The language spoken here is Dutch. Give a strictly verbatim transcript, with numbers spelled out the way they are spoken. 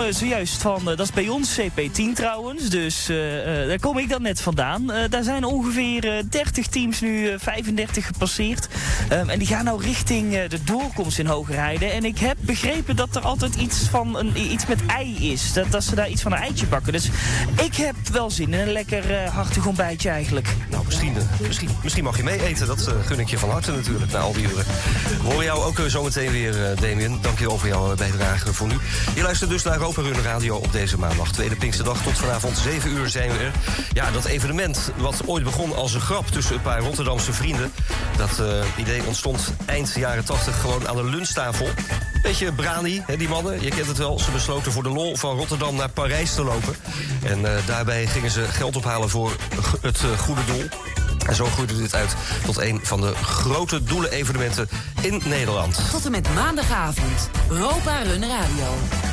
uh, zojuist van, uh, dat is bij ons C P tien trouwens, dus uh, uh, daar kom ik dan net vandaan. Uh, daar zijn ongeveer uh, dertig teams nu, uh, vijfendertig gepasseerd. Um, en die gaan nou richting uh, de doorkomst in Hogerheide. En ik heb begrepen dat er altijd iets, van een, iets met ei is. Dat, dat ze daar iets van een eitje bakken. Dus ik heb wel zin in een lekker uh, hartig ontbijtje eigenlijk. Nou, misschien, uh, misschien, misschien mag je mee eten. Dat uh, gun ik je van harte natuurlijk, na al die uren. We horen jou ook uh, zometeen weer, uh, Damien. Dank je wel voor jouw bijdrage voor nu. Je luistert dus naar Europa Run Radio op deze maandag. Tweede Pinksterdag tot vanavond zeven uur zijn we er. Ja, dat evenement wat ooit begon als een grap tussen een paar Rotterdamse vrienden. Dat uh, idee ontstond eind jaren tachtig gewoon aan de lunchtafel. Beetje brani, hè, die mannen, je kent het wel. Ze besloten voor de lol van Rotterdam naar Parijs te lopen. En uh, daarbij gingen ze geld ophalen voor het uh, goede doel. En zo groeide dit uit tot een van de grote doelen-evenementen in Nederland. Tot en met maandagavond, Europa Run Radio.